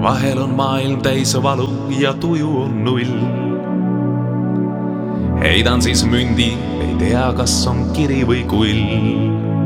Vahel on maailm täis valu ja tuju on null. Heidan siis mündi, ei tea, kas on kiri või kull.